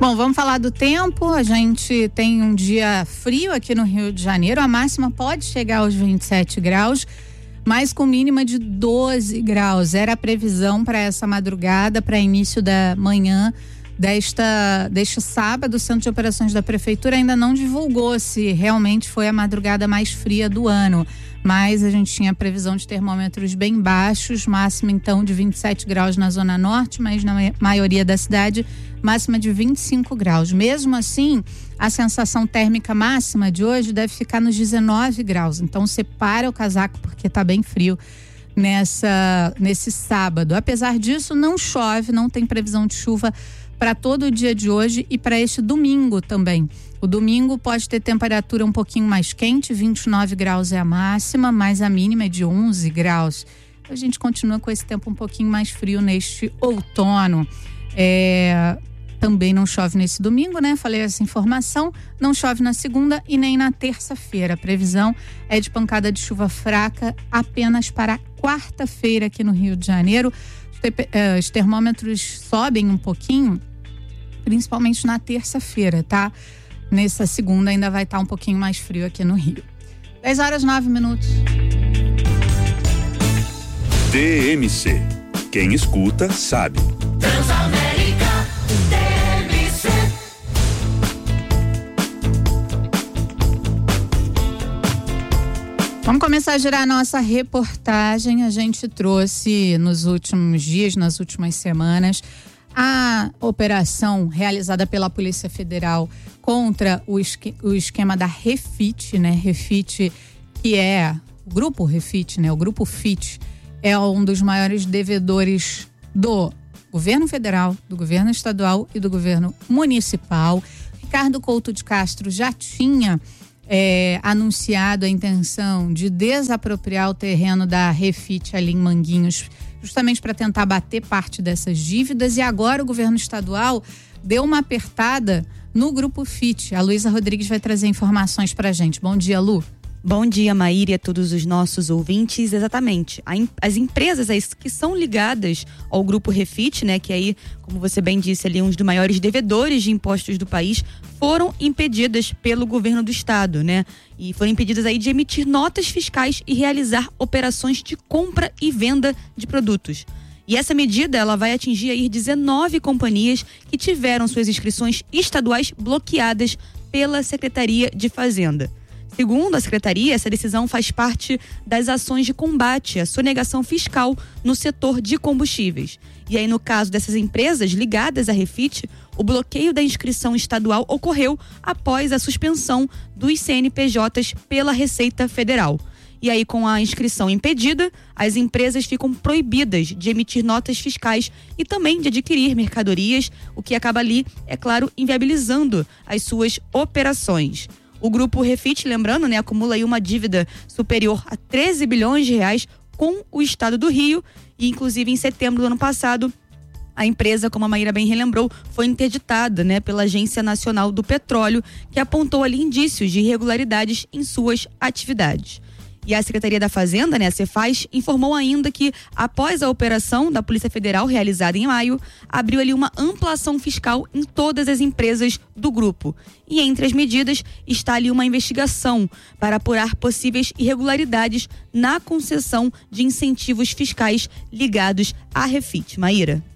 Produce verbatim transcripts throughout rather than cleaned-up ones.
Bom, vamos falar do tempo. A gente tem um dia frio aqui no Rio de Janeiro. A máxima pode chegar aos vinte e sete graus, mas com mínima de doze graus. Era a previsão para essa madrugada, para início da manhã desta, deste sábado. O Centro de Operações da Prefeitura ainda não divulgou se realmente foi a madrugada mais fria do ano, mas a gente tinha a previsão de termômetros bem baixos, máxima então de vinte e sete graus na Zona Norte, mas na maioria da cidade, máxima de vinte e cinco graus. Mesmo assim, a sensação térmica máxima de hoje deve ficar nos dezenove graus. Então, separa o casaco porque está bem frio nessa, nesse sábado. Apesar disso, não chove, não tem previsão de chuva para todo o dia de hoje e para este domingo também. O domingo pode ter temperatura um pouquinho mais quente, vinte e nove graus é a máxima, mas a mínima é de onze graus. A gente continua com esse tempo um pouquinho mais frio neste outono. É... Também não chove nesse domingo, né? Falei essa informação. Não chove na segunda e nem na terça-feira. A previsão é de pancada de chuva fraca apenas para quarta-feira aqui no Rio de Janeiro. Os termômetros sobem um pouquinho, principalmente na terça-feira, tá? Nessa segunda ainda vai estar um pouquinho mais frio aqui no Rio. dez horas e nove minutos. D M C. Quem escuta, sabe. Transamérica, D M C. Vamos começar a girar a nossa reportagem. A gente trouxe nos últimos dias, nas últimas semanas, a operação realizada pela Polícia Federal contra o, esque, o esquema da Refit, né? Refit, que é o grupo Refit, né? O grupo F I T é um dos maiores devedores do governo federal, do governo estadual e do governo municipal. Ricardo Couto de Castro já tinha é, anunciado a intenção de desapropriar o terreno da Refit ali em Manguinhos, justamente para tentar bater parte dessas dívidas, e agora o governo estadual deu uma apertada no grupo F I T. A Luísa Rodrigues vai trazer informações para a gente. Bom dia, Lu. Bom dia, Maíra, e a todos os nossos ouvintes. Exatamente. As empresas que são ligadas ao grupo Refit, né, que aí, como você bem disse, ali um dos maiores devedores de impostos do país, foram impedidas pelo governo do estado, né? E foram impedidas aí de emitir notas fiscais e realizar operações de compra e venda de produtos. E essa medida, ela vai atingir aí dezenove companhias que tiveram suas inscrições estaduais bloqueadas pela Secretaria de Fazenda. Segundo a Secretaria, essa decisão faz parte das ações de combate à sonegação fiscal no setor de combustíveis. E aí, no caso dessas empresas ligadas à Refit, o bloqueio da inscrição estadual ocorreu após a suspensão dos C N P Js pela Receita Federal. E aí, com a inscrição impedida, as empresas ficam proibidas de emitir notas fiscais e também de adquirir mercadorias, o que acaba ali, é claro, inviabilizando as suas operações. O grupo Refit, lembrando, né, acumula aí uma dívida superior a treze bilhões de reais com o estado do Rio, e inclusive em setembro do ano passado, a empresa, como a Maíra bem relembrou, foi interditada, né, pela Agência Nacional do Petróleo, que apontou ali indícios de irregularidades em suas atividades. E a Secretaria da Fazenda, né, a Cefaz, informou ainda que, após a operação da Polícia Federal realizada em maio, abriu ali uma ampla ação fiscal em todas as empresas do grupo. E entre as medidas está ali uma investigação para apurar possíveis irregularidades na concessão de incentivos fiscais ligados à Refit. Maíra.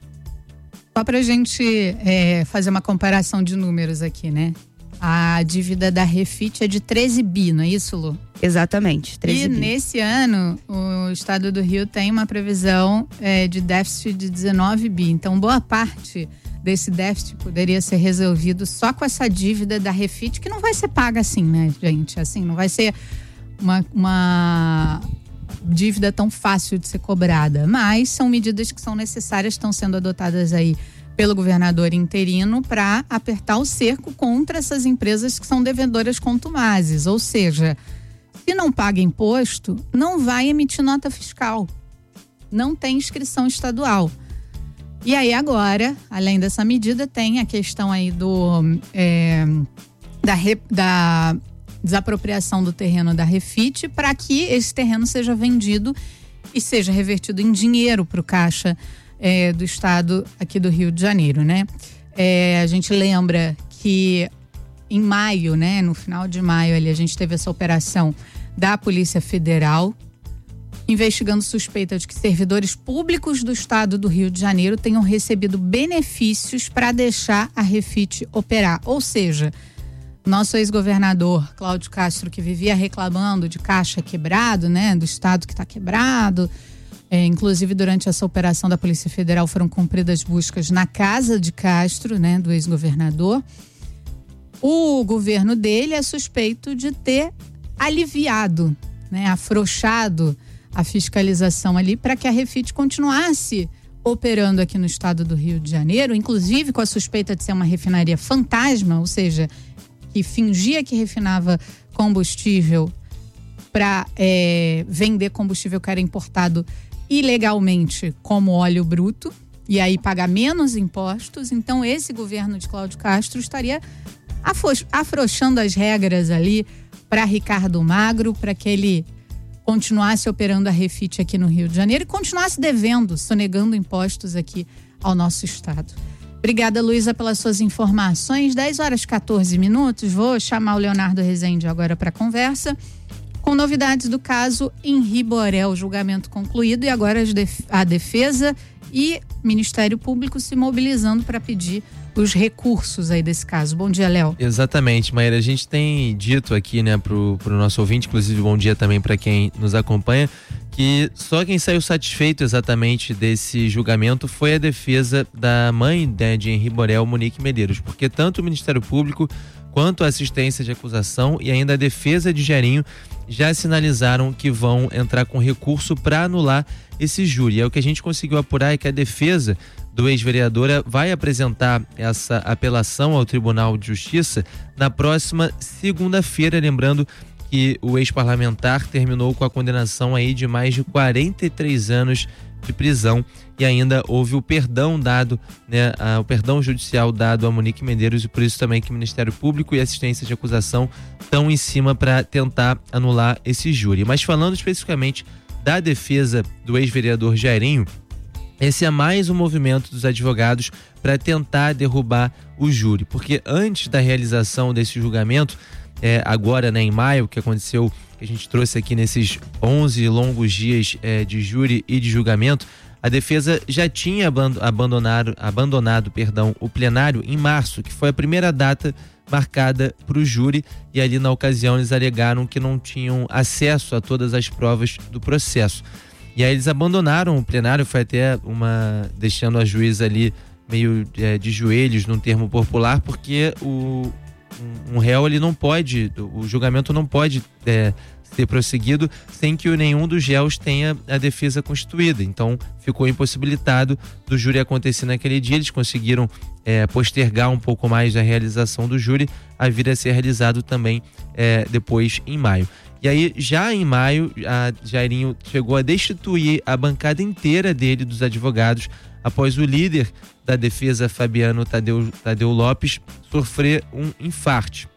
Só para a gente é, fazer uma comparação de números aqui, né? A dívida da Refit é de treze bi, não é isso, Lu? Exatamente, treze e bi. Nesse ano, o estado do Rio tem uma previsão é, de déficit de dezenove bi. Então, boa parte desse déficit poderia ser resolvido só com essa dívida da Refit, que não vai ser paga assim, né, gente? Assim, não vai ser uma, uma dívida tão fácil de ser cobrada. Mas são medidas que são necessárias, estão sendo adotadas aí pelo governador interino para apertar o cerco contra essas empresas que são devedoras contumazes. Ou seja, se não paga imposto, não vai emitir nota fiscal. Não tem inscrição estadual. E aí agora, além dessa medida, tem a questão aí do é, da, re, da desapropriação do terreno da Refit, para que esse terreno seja vendido e seja revertido em dinheiro para o caixa É, do estado aqui do Rio de Janeiro, né? É, a gente lembra que em maio, né, no final de maio ali, a gente teve essa operação da Polícia Federal investigando suspeita de que servidores públicos do estado do Rio de Janeiro tenham recebido benefícios para deixar a Refit operar. Ou seja, nosso ex-governador Cláudio Castro, que vivia reclamando de caixa quebrado, né, do estado que está quebrado. É, inclusive, durante essa operação da Polícia Federal foram cumpridas buscas na casa de Castro, né, do ex-governador. O governo dele é suspeito de ter aliviado, né, afrouxado a fiscalização ali para que a Refit continuasse operando aqui no estado do Rio de Janeiro, inclusive com a suspeita de ser uma refinaria fantasma, ou seja, que fingia que refinava combustível para é, vender combustível que era importado ilegalmente como óleo bruto e aí pagar menos impostos. Então esse governo de Cláudio Castro estaria afrouxando as regras ali para Ricardo Magro, para que ele continuasse operando a Refit aqui no Rio de Janeiro e continuasse devendo, sonegando impostos aqui ao nosso estado. Obrigada, Luísa, pelas suas informações. dez horas e quatorze minutos. Vou chamar o Leonardo Rezende agora para a conversa, com novidades do caso Henri Borel, julgamento concluído e agora a defesa e Ministério Público se mobilizando para pedir os recursos aí desse caso. Bom dia, Léo. Exatamente, Maíra. A gente tem dito aqui, né, pro, pro nosso ouvinte, inclusive bom dia também para quem nos acompanha, que só quem saiu satisfeito exatamente desse julgamento foi a defesa da mãe, né, de Henri Borel, Monique Medeiros, porque tanto o Ministério Público quanto a assistência de acusação e ainda a defesa de Gerinho já sinalizaram que vão entrar com recurso para anular esse júri. É o que a gente conseguiu apurar, é que a defesa do ex-vereadora vai apresentar essa apelação ao Tribunal de Justiça na próxima segunda-feira, lembrando que o ex-parlamentar terminou com a condenação aí de mais de quarenta e três anos de prisão e ainda houve o perdão dado, né, a, o perdão judicial dado a Monique Medeiros, e por isso também que o Ministério Público e assistência de acusação estão em cima para tentar anular esse júri. Mas falando especificamente da defesa do ex-vereador Jairinho, esse é mais um movimento dos advogados para tentar derrubar o júri, porque antes da realização desse julgamento, é, agora, né, em maio, que aconteceu, que a gente trouxe aqui nesses onze longos dias é, de júri e de julgamento, a defesa já tinha abandonado, abandonado perdão, o plenário em março, que foi a primeira data marcada para o júri, e ali na ocasião eles alegaram que não tinham acesso a todas as provas do processo. E aí eles abandonaram o plenário, foi até uma, deixando a juíza ali meio é, de joelhos, num termo popular, porque o, um, um réu ele não pode, o julgamento não pode é, ser prosseguido sem que nenhum dos réus tenha a defesa constituída. Então ficou impossibilitado do júri acontecer naquele dia. Eles conseguiram é, postergar um pouco mais a realização do júri, a vir a ser realizado também é, depois em maio. E aí, já em maio, a Jairinho chegou a destituir a bancada inteira dele, dos advogados, após o líder da defesa, Fabiano Tadeu, Tadeu Lopes, sofrer um infarte.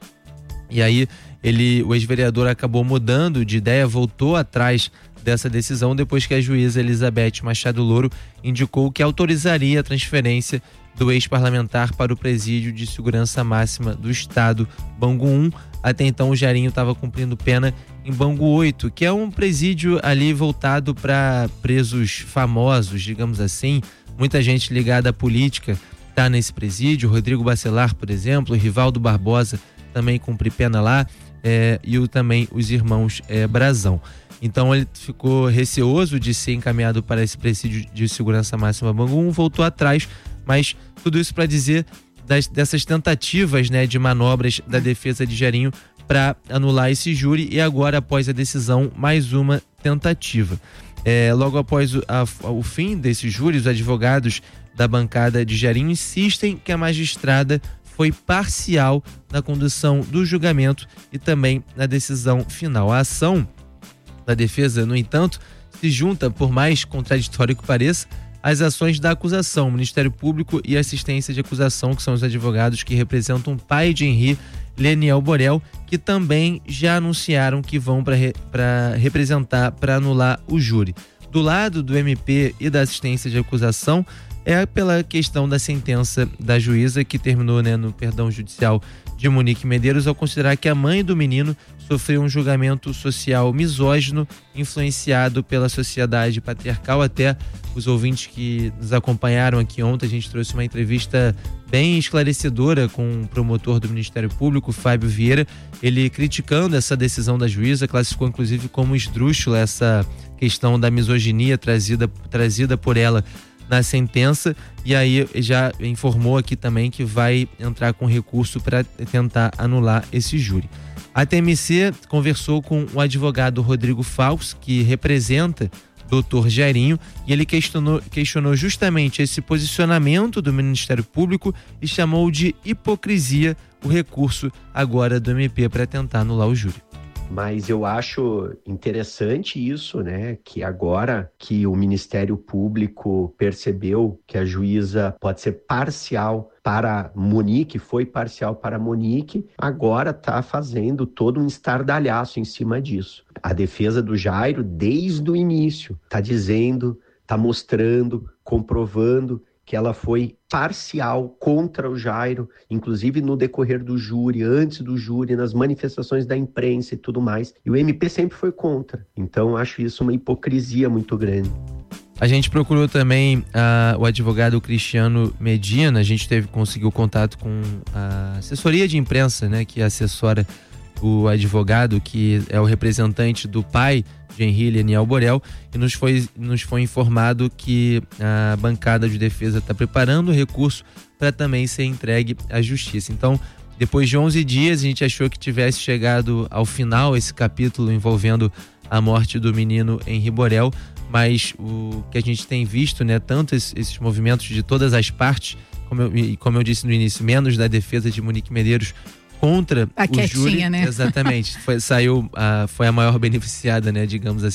E aí, ele, o ex-vereador acabou mudando de ideia, voltou atrás dessa decisão depois que a juíza Elizabeth Machado Louro indicou que autorizaria a transferência do ex-parlamentar para o presídio de segurança máxima do estado, Bangu um. Até então o Jairinho estava cumprindo pena em Bangu oito, que é um presídio ali voltado para presos famosos, digamos assim. Muita gente ligada à política está nesse presídio. Rodrigo Bacelar, por exemplo, Rivaldo Barbosa também cumpre pena lá, é, e o, também os irmãos é, Brazão. Então ele ficou receoso de ser encaminhado para esse presídio de segurança máxima Bangu um, voltou atrás, mas tudo isso para dizer das, dessas tentativas, né, de manobras da defesa de Jairinho para anular esse júri, e agora, após a decisão, mais uma tentativa. É, logo após o, a, o fim desse júri, os advogados da bancada de Jairinho insistem que a magistrada foi parcial na condução do julgamento e também na decisão final. A ação da defesa, no entanto, se junta, por mais contraditório que pareça, às ações da acusação, o Ministério Público e a assistência de acusação, que são os advogados que representam o pai de Henri, Leniel Borel, que também já anunciaram que vão para re, para representar, para anular o júri. Do lado do M P e da assistência de acusação, é pela questão da sentença da juíza que terminou, né, no perdão judicial de Monique Medeiros, ao considerar que a mãe do menino sofreu um julgamento social misógino, influenciado pela sociedade patriarcal. Até os ouvintes que nos acompanharam aqui ontem, a gente trouxe uma entrevista bem esclarecedora com o promotor do Ministério Público, Fábio Vieira, ele criticando essa decisão da juíza, classificou inclusive como esdrúxula essa questão da misoginia trazida, trazida por ela na sentença, e aí já informou aqui também que vai entrar com recurso para tentar anular esse júri. A T M C conversou com o advogado Rodrigo Faus, que representa doutor Jairinho, e ele questionou, questionou justamente esse posicionamento do Ministério Público e chamou de hipocrisia o recurso agora do M P para tentar anular o júri. Mas eu acho interessante isso, né? Que agora que o Ministério Público percebeu que a juíza pode ser parcial para Monique, foi parcial para Monique, agora está fazendo todo um estardalhaço em cima disso. A defesa do Jairo, desde o início, está dizendo, está mostrando, comprovando que ela foi parcial contra o Jairo, inclusive no decorrer do júri, antes do júri, nas manifestações da imprensa e tudo mais. E o M P sempre foi contra. Então, acho isso uma hipocrisia muito grande. A gente procurou também uh, o advogado Cristiano Medina, a gente teve, conseguiu contato com a assessoria de imprensa, né, que assessora o advogado, que é o representante do pai de Henri Leniel Borel, e nos foi, nos foi informado que a bancada de defesa está preparando o recurso para também ser entregue à justiça. Então, depois de onze dias, a gente achou que tivesse chegado ao final esse capítulo envolvendo a morte do menino Henri Borel, mas o que a gente tem visto, né, tanto esses, esses movimentos de todas as partes, como eu, como eu disse no início, menos da defesa de Monique Medeiros, contra a o quietinha, júri, né? Exatamente, foi, saiu, a, foi a maior beneficiada, né, digamos assim.